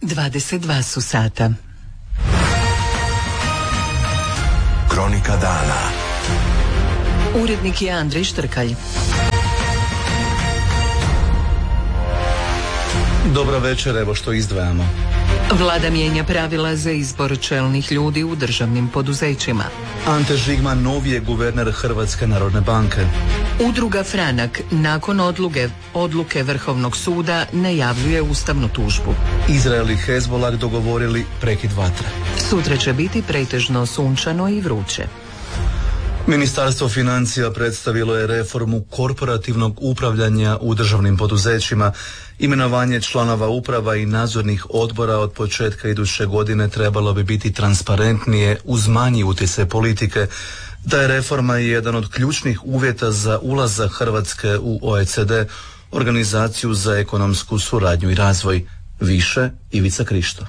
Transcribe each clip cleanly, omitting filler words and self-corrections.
22 su sata. Kronika dana. Urednik je Andrej Štrkalj. Dobro večer, evo što izdvajamo. Vlada mijenja pravila za izbor čelnih ljudi u državnim poduzećima. Ante Žigman novi je guverner Hrvatske narodne banke. Udruga Franak nakon odluke Vrhovnog suda najavljuje ustavnu tužbu. Izrael i Hezbollah dogovorili prekid vatre. Sutra će biti pretežno sunčano i vruće. Ministarstvo financija predstavilo je reformu korporativnog upravljanja u državnim poduzećima. Imenovanje članova uprava i nadzornih odbora od početka iduće godine trebalo bi biti transparentnije uz manji utjecaj politike. Ta je reforma jedan od ključnih uvjeta za ulazak Hrvatske u OECD, organizaciju za ekonomsku suradnju i razvoj. Više Ivica Krišto.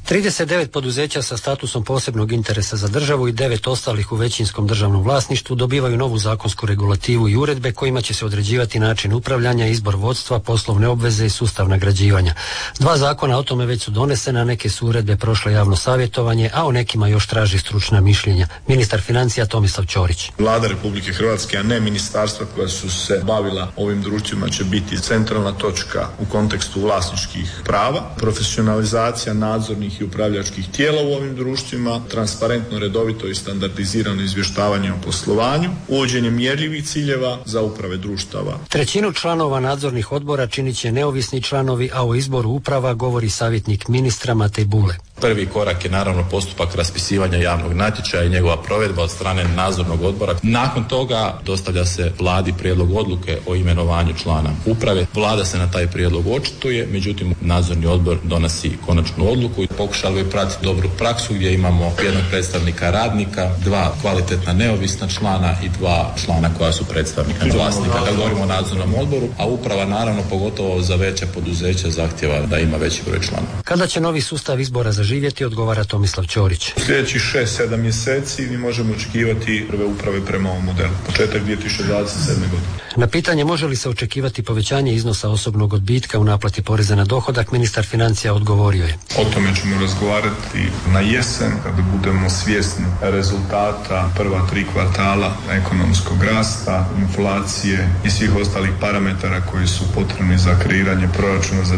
39 poduzeća sa statusom posebnog interesa za državu i 9 ostalih u većinskom državnom vlasništvu dobivaju novu zakonsku regulativu i uredbe kojima će se određivati način upravljanja, izbor vodstva, poslovne obveze i sustav nagrađivanja. 2 zakona o tome već su donesena, neke su uredbe prošle javno savjetovanje, a o nekima još traži stručna mišljenja. Ministar financija Tomislav Ćorić. Vlada Republike Hrvatske, a ne ministarstva koja su se bavila ovim društvima, će biti centralna točka u kontekstu vlasničkih prava, profesionalizacija nadzornih i upravljačkih tijela u ovim društvima, transparentno, redovito i standardizirano izvještavanje o poslovanju, uvođenje mjerljivih ciljeva za uprave društava. 1/3 članova nadzornih odbora činit će neovisni članovi, a o izboru uprava govori savjetnik ministra Matej Bule. Prvi korak je naravno postupak raspisivanja javnog natječaja i njegova provedba od strane nadzornog odbora. Nakon toga dostavlja se Vladi prijedlog odluke o imenovanju člana uprave. Vlada se na taj prijedlog očituje, međutim nadzorni odbor donosi konačnu odluku i pokušali bi pratiti dobru praksu gdje imamo jednog predstavnika radnika, 2 kvalitetna neovisna člana i 2 člana koja su predstavnika vlasnika. Kad govorimo o nadzornom odboru, a uprava naravno pogotovo za veća poduzeća zahtjeva da ima veći broj članova. Kada će novi sustav izbora zaživjeti, odgovara Tomislav Ćorić. U sljedećih 6-7 mjeseci mi možemo očekivati prve uprave prema ovom modelu. Početak 2027. godine. Na pitanje može li se očekivati povećanje iznosa osobnog odbitka u naplati poreza na dohodak, ministar financija odgovorio je. O tome ćemo razgovarati na jesen kada budemo svjesni rezultata prva 3 kvartala ekonomskog rasta, inflacije i svih ostalih parametara koji su potrebni za kreiranje proračuna za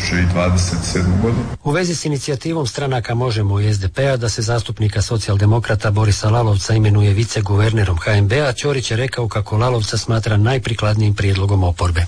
2027. godinu. U vezi s inicijativom stranaka Možemo i SDP-a da se zastupnika socijaldemokrata Borisa Lalovca imenuje viceguvernerom HNB-a, Ćorić je rekao kako Lalovca smatra najprikladnijim prijedlogom oporbe.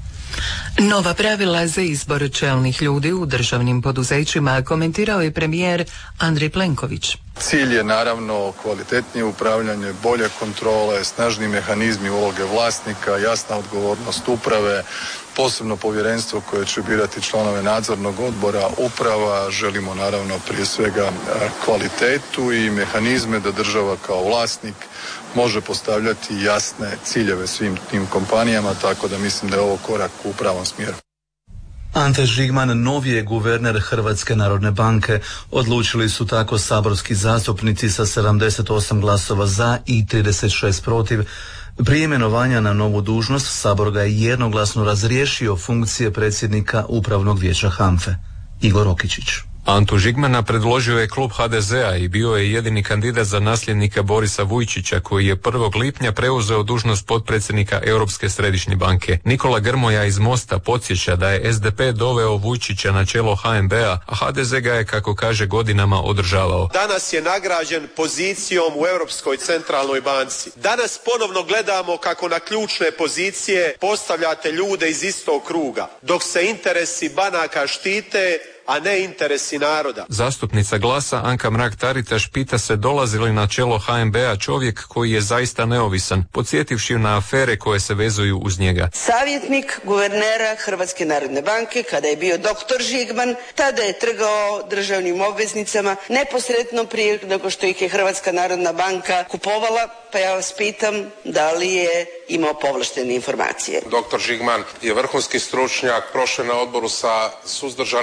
Nova pravila za izbor čelnih ljudi u državnim poduzećima komentirao je premijer Andrej Plenković. Cilj je naravno kvalitetnije upravljanje, bolje kontrole, snažni mehanizmi uloge vlasnika, jasna odgovornost uprave, posebno povjerenstvo koje će birati članove nadzornog odbora uprava. Želimo naravno prije svega kvalitetu i mehanizme da država kao vlasnik može postavljati jasne ciljeve svim tim kompanijama, tako da mislim da je ovo korak u pravom smjeru. Ante Žigman novi je guverner Hrvatske narodne banke. Odlučili su tako saborski zastupnici sa 78 glasova za i 36 protiv. Prije imenovanja na novu dužnost Sabor ga je jednoglasno razriješio funkcije predsjednika Upravnog vijeća HANFA-e. Igor Okičić. Antu Žigmana predložio je klub HDZ-a i bio je jedini kandidat za nasljednika Borisa Vujčića, koji je 1. lipnja preuzeo dužnost potpredsjednika Europske središnje banke. Nikola Grmoja iz Mosta podsjeća da je SDP doveo Vujčića na čelo HNB-a, a HDZ ga je, kako kaže, godinama održavao. Danas je nagrađen pozicijom u Europskoj centralnoj banci. Danas ponovno gledamo kako na ključne pozicije postavljate ljude iz istog kruga, dok se interesi banaka štite, a ne interesi naroda. Zastupnica Glasa Anka Mrak-Taritaš pita se dolazi li na čelo HNB-a čovjek koji je zaista neovisan, podsjetivši na afere koje se vezuju uz njega. Savjetnik guvernera Hrvatske narodne banke kada je bio doktor Žigman, tada je trgao državnim obveznicama neposredno prije nego što ih je Hrvatska narodna banka kupovala, pa ja vas pitam da li je imao povlaštene informacije. Doktor Žigman je vrhunski stručnjak, prošao na odboru sa suzdržanom oporbom,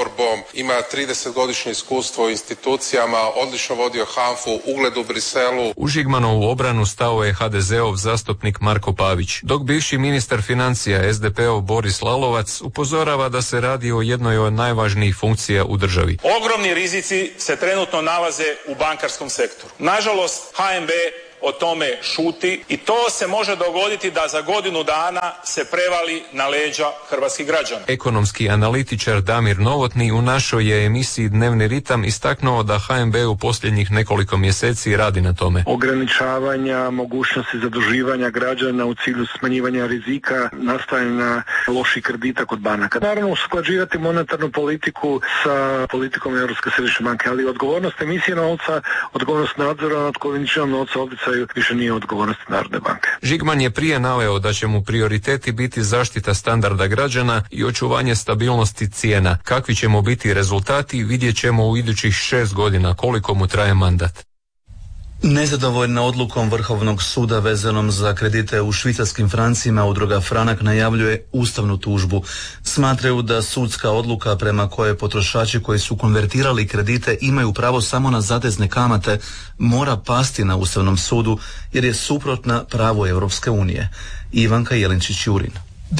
oporbom, ima 30-godišnje iskustvo u institucijama, odlično vodio HANFA-u, ugled u Briselu. U Žigmanovu obranu stao je HDZ-ov zastupnik Marko Pavić, dok bivši ministar financija SDP-ov Boris Lalovac upozorava da se radi o jednoj od najvažnijih funkcija u državi. Ogromni rizici se trenutno nalaze u bankarskom sektoru. Nažalost, HNB o tome šuti i to se može dogoditi da za godinu dana se prevali na leđa hrvatskih građana. Ekonomski analitičar Damir Novotni u našoj je emisiji Dnevni ritam istaknuo da HNB u posljednjih nekoliko mjeseci radi na tome. Ograničavanja mogućnosti zaduživanja građana u cilju smanjivanja rizika nastajanja loših kredita kod banaka. Naravno, usklađivati monetarnu politiku sa politikom Europske središnje banke, ali odgovornost emisije novca, odgovornost nadzora nad količinom novca više nije odgovornost Narodne banke. Žigman je prije naveo da će mu prioriteti biti zaštita standarda građana i očuvanje stabilnosti cijena. Kakvi će mu biti rezultati vidjet ćemo u idućih 6 godina koliko mu traje mandat. Nezadovoljna odlukom Vrhovnog suda vezanom za kredite u švicarskim francima, udruga Franak najavljuje ustavnu tužbu. Smatraju da sudska odluka prema kojoj potrošači koji su konvertirali kredite imaju pravo samo na zatezne kamate mora pasti na Ustavnom sudu jer je suprotna pravu Europske unije. Ivanka Jelinčić-Jurin.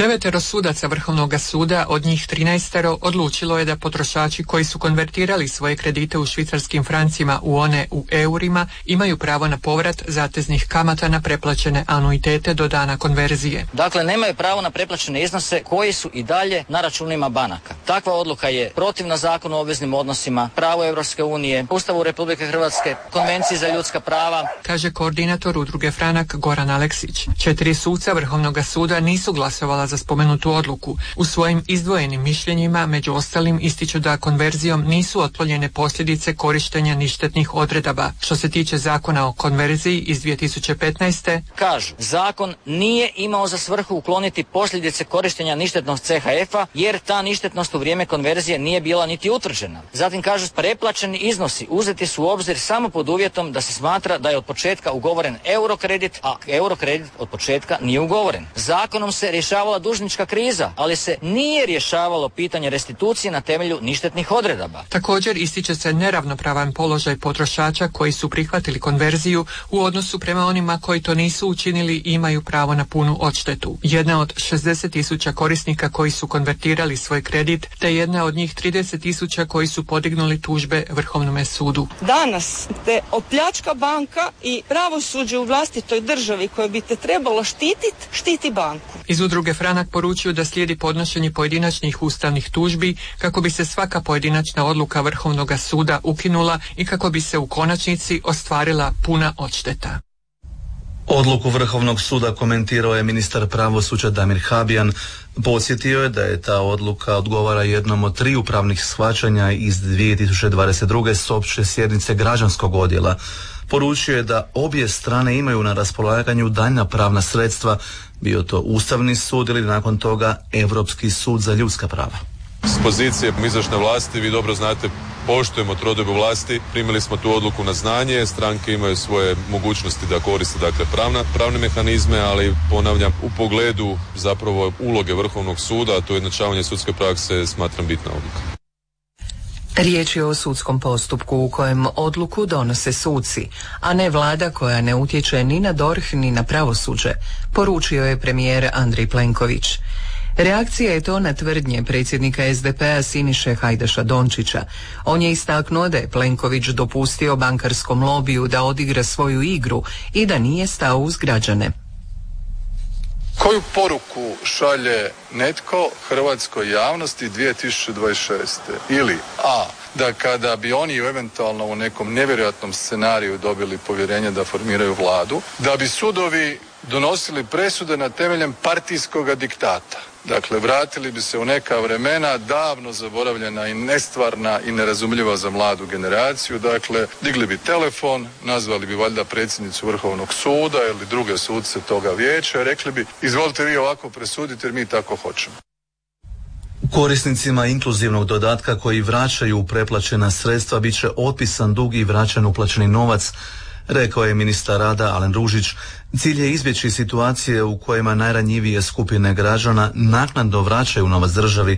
9 sudaca Vrhovnog suda, od njih 13 odlučilo je da potrošači koji su konvertirali svoje kredite u švicarskim francima u one u eurima imaju pravo na povrat zateznih kamata na preplaćene anuitete do dana konverzije. Dakle, nemaju pravo na preplaćene iznose koji su i dalje na računima banaka. Takva odluka je protivna Zakonu o obveznim odnosima, pravu Europske unije, Ustavu Republike Hrvatske, Konvenciji za ljudska prava, kaže koordinator udruge Franak Goran Aleksić. 4 suca Vrhovnog suda nisu glasovali za spomenutu odluku. U svojim izdvojenim mišljenjima, među ostalim, ističu da konverzijom nisu otklonjene posljedice korištenja ništetnih odredaba. Što se tiče Zakona o konverziji iz 2015. kažu, zakon nije imao za svrhu ukloniti posljedice korištenja ništetnog CHF-a, jer ta ništetnost u vrijeme konverzije nije bila niti utvrđena. Zatim kažu, preplaćeni iznosi uzeti su u obzir samo pod uvjetom da se smatra da je od početka ugovoren eurokredit, a eurokredit od početka nije ugovoren. Zakonom se rješavala dužnička kriza, ali se nije rješavalo pitanje restitucije na temelju ništetnih odredaba. Također ističe se neravnopravan položaj potrošača koji su prihvatili konverziju u odnosu prema onima koji to nisu učinili i imaju pravo na punu odštetu. Jedna od 60.000 korisnika koji su konvertirali svoj kredit, te jedna od njih 30.000 koji su podignuli tužbe Vrhovnome sudu. Danas te opljačka banka i pravosuđe u vlastitoj državi koje bi te trebalo štiti banku. Iz udruge Franak poručuju da slijedi podnošenje pojedinačnih ustavnih tužbi kako bi se svaka pojedinačna odluka Vrhovnog suda ukinula i kako bi se u konačnici ostvarila puna odšteta. Odluku Vrhovnog suda komentirao je ministar pravosuđa Damir Habijan. Podsjetio je da je ta odluka odgovara jednom od 3 upravnih shvaćanja iz 2022. s opće sjednice građanskog odjela. Poručio je da obje strane imaju na raspolaganju daljnja pravna sredstva, bio to Ustavni sud ili nakon toga Europski sud za ljudska prava. S pozicije izvršne vlasti, vi dobro znate, poštujemo trodiobu vlasti, primili smo tu odluku na znanje, stranke imaju svoje mogućnosti da koriste pravne mehanizme, ali ponavljam, u pogledu zapravo uloge Vrhovnog suda, a to je ujednačavanje sudske prakse, smatram bitna odluka. Riječ je o sudskom postupku u kojem odluku donose suci, a ne vlada koja ne utječe ni na DORH ni na pravosuđe, poručio je premijer Andrej Plenković. Reakcija je to na tvrdnje predsjednika SDP-a Siniše Hajdaša Dončića. On je istaknuo da je Plenković dopustio bankarskom lobiju da odigra svoju igru i da nije stao uz građane. Koju poruku šalje netko hrvatskoj javnosti 2026. Ili a, da kada bi oni eventualno u nekom nevjerojatnom scenariju dobili povjerenje da formiraju vladu, da bi sudovi donosili presude na temeljem partijskog diktata. Dakle, vratili bi se u neka vremena davno zaboravljena i nestvarna i nerazumljiva za mladu generaciju. Dakle, digli bi telefon, nazvali bi valjda predsjednicu Vrhovnog suda ili druge suce toga vijeća i rekli bi izvolite vi ovako presuditi jer mi tako hoćemo. Korisnicima inkluzivnog dodatka koji vraćaju preplaćena sredstva bit će otpisan dug i vraćan uplaćeni novac, rekao je ministar rada Alen Ružić. Cilj je izbjeći situacije u kojima najranjivije skupine građana naknadno vraćaju novac državi,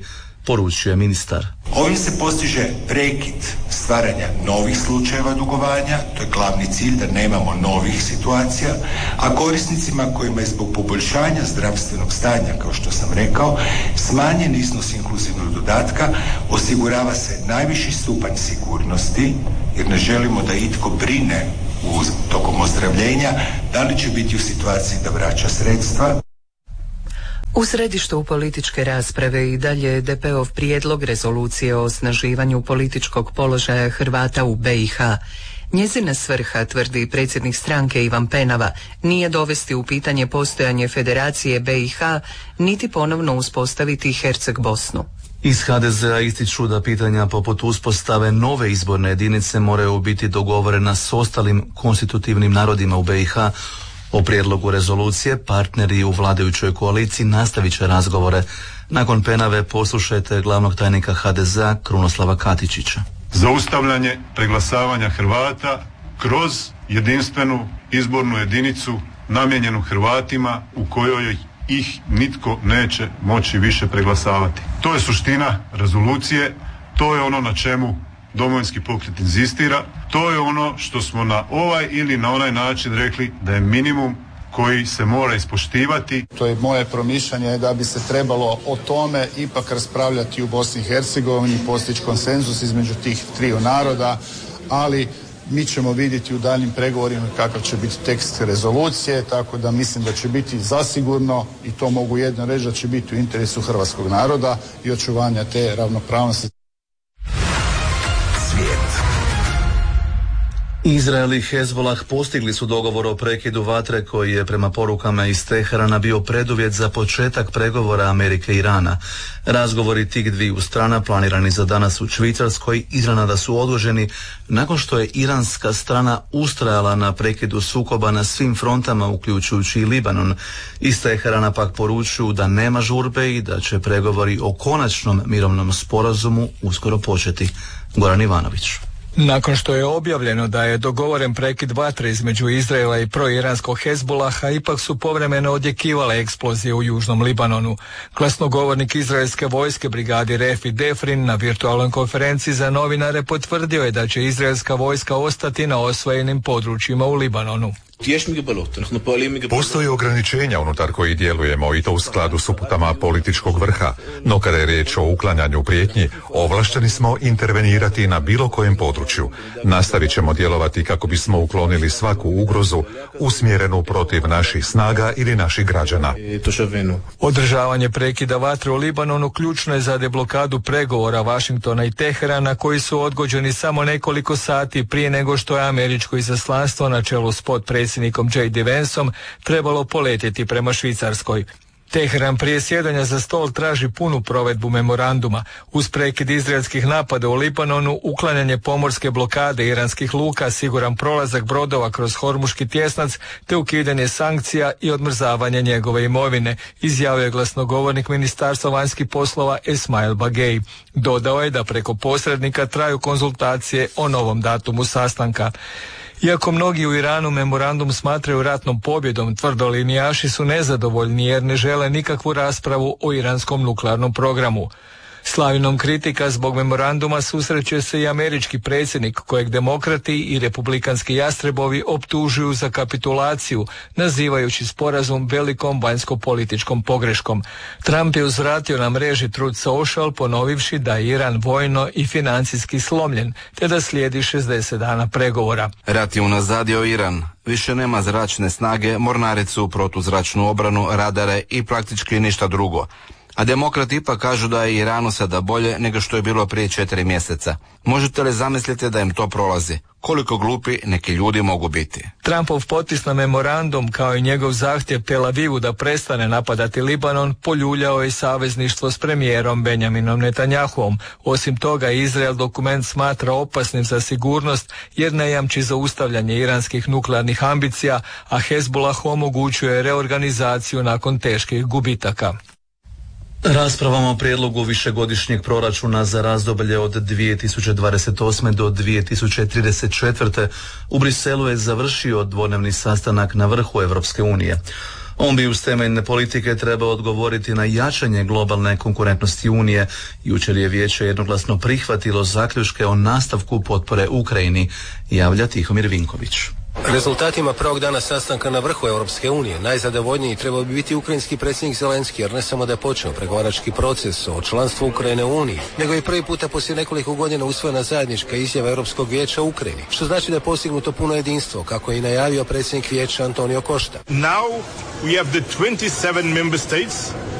poručio je ministar. Ovim se postiže prekid stvaranja novih slučajeva dugovanja, to je glavni cilj da nemamo novih situacija, a korisnicima kojima je zbog poboljšanja zdravstvenog stanja, kao što sam rekao, smanjen iznos inkluzivnog dodatka, osigurava se najviši stupanj sigurnosti, jer ne želimo da itko brine tokom ozdravljenja da li će biti u situaciji da vraća sredstva. U središtu političke rasprave i dalje DP-ov prijedlog rezolucije o osnaživanju političkog položaja Hrvata u BiH. Njezina svrha, tvrdi predsjednik stranke Ivan Penava, nije dovesti u pitanje postojanje Federacije BiH, niti ponovno uspostaviti Herceg Bosnu. Iz HDZ-a ističu da pitanja poput uspostave nove izborne jedinice moraju biti dogovorena s ostalim konstitutivnim narodima u BiH. O prijedlogu rezolucije partneri u vladajućoj koaliciji nastavit će razgovore. Nakon Penave poslušajte glavnog tajnika HDZ-a Krunoslava Katičića. Zaustavljanje preglasavanja Hrvata kroz jedinstvenu izbornu jedinicu namijenjenu Hrvatima u kojoj ih nitko neće moći više preglasavati. To je suština rezolucije, to je ono na čemu Domovinski pokret inzistira, to je ono što smo na ovaj ili na onaj način rekli da je minimum koji se mora ispoštivati. To je moje promišljanje da bi se trebalo o tome ipak raspravljati u Bosni i Hercegovini, postići konsenzus između tih triju naroda, ali mi ćemo vidjeti u daljnjim pregovorima kakav će biti tekst rezolucije, tako da mislim da će biti zasigurno, i to mogu jedno reći, da će biti u interesu hrvatskog naroda i očuvanja te ravnopravnosti. Izrael i Hezbolah postigli su dogovor o prekidu vatre koji je prema porukama iz Teherana bio preduvjet za početak pregovora Amerike i Irana. Razgovori tih dviju strana planirani za danas u Švicarskoj iznenada su odloženi nakon što je iranska strana ustrajala na prekidu sukoba na svim frontama uključujući i Libanon. Iz Teherana pak poručuju da nema žurbe i da će pregovori o konačnom mirovnom sporazumu uskoro početi. Goran Ivanović. Nakon što je objavljeno da je dogovoren prekid vatre između Izraela i proiranskog Hezbolaha, ipak su povremeno odjekivale eksplozije u južnom Libanonu. Glasnogovornik izraelske vojske brigadi Refi Defrin na virtualnoj konferenciji za novinare potvrdio je da će izraelska vojska ostati na osvojenim područjima u Libanonu. Postoji ograničenja unutar kojih djelujemo i to u skladu s uputama političkog vrha, no kada je riječ o uklanjanju prijetnji, ovlašteni smo intervenirati na bilo kojem području. Nastavit ćemo djelovati kako bismo uklonili svaku ugrozu usmjerenu protiv naših snaga ili naših građana. Održavanje prekida vatre u Libanonu ključno je za deblokadu pregovora Vašingtona i Teherana koji su odgođeni samo nekoliko sati prije nego što je američko izaslanstvo na čelu s potpredsjednikom J.D. Vanceom trebalo poletjeti prema Švicarskoj. Teheran prije sjedanja za stol traži punu provedbu memoranduma. Uz prekid izraelskih napada u Libanonu, uklanjanje pomorske blokade iranskih luka, siguran prolazak brodova kroz Hormuški tjesnac te ukidanje sankcija i odmrzavanje njegove imovine, izjavio je glasnogovornik Ministarstva vanjskih poslova Esmail Bagej. Dodao je da preko posrednika traju konzultacije o novom datumu sastanka. Iako mnogi u Iranu memorandum smatraju ratnom pobjedom, tvrdolinijaši su nezadovoljni jer ne žele nikakvu raspravu o iranskom nuklearnom programu. S lavinom kritika zbog memoranduma susreće se i američki predsjednik kojeg demokrati i republikanski jastrebovi optužuju za kapitulaciju, nazivajući sporazum velikom vanjsko-političkom pogreškom. Trump je uzvratio na mreži Truth Social ponovivši da je Iran vojno i financijski slomljen, te da slijedi 60 dana pregovora. Rat je unazadio Iran. Više nema zračne snage, mornaricu, protuzračnu obranu, radare i praktički ništa drugo. A demokrati ipak kažu da je Iranu sada bolje nego što je bilo prije 4 mjeseca. Možete li zamisliti da im to prolazi? Koliko glupi neki ljudi mogu biti? Trumpov potpis na memorandum kao i njegov zahtjev Tel Avivu da prestane napadati Libanon poljuljao je savezništvo s premijerom Benjaminom Netanjahuom. Osim toga, Izrael dokument smatra opasnim za sigurnost jer ne jamči zaustavljanje iranskih nuklearnih ambicija, a Hezbollah omogućuje reorganizaciju nakon teških gubitaka. Raspravom o prijedlogu višegodišnjeg proračuna za razdoblje od 2028. do 2034. u Briselu je završio dvodnevni sastanak na vrhu Europske unije. On bi uz temeljne politike trebao odgovoriti na jačanje globalne konkurentnosti Unije. Jučer je vijeće jednoglasno prihvatilo zaključke o nastavku potpore Ukrajini, javlja Tihomir Vinković. Rezultatima prvog dana sastanka na vrhu Europske unije najzadovoljniji trebao bi biti ukrajinski predsjednik Zelenski, jer ne samo da je počeo pregovarački proces o članstvu Ukrajine u Uniji, nego je prvi puta poslije nekoliko godina usvojena zajednička izjava Europskog vijeća u Ukrajini, što znači da je postignuto puno jedinstvo, kako je i najavio predsjednik vijeća Antonio Costa. Now we have the 27 member states